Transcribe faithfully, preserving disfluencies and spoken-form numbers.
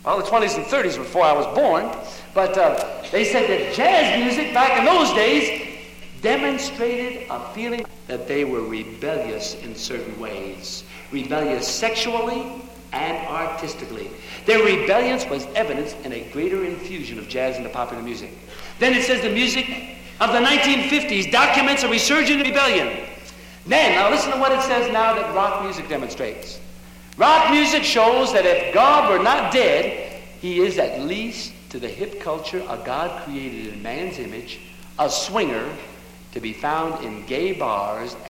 well, the twenties and thirties before I was born, but uh, they said that jazz music back in those days demonstrated a feeling that they were rebellious in certain ways, rebellious sexually and artistically. Their rebellion was evidenced in a greater infusion of jazz into popular music. Then it says the music of the nineteen fifties documents a resurgent rebellion. Then, now listen to what it says now that rock music demonstrates. Rock music shows that if God were not dead, he is at least to the hip culture a God created in man's image, a swinger to be found in gay bars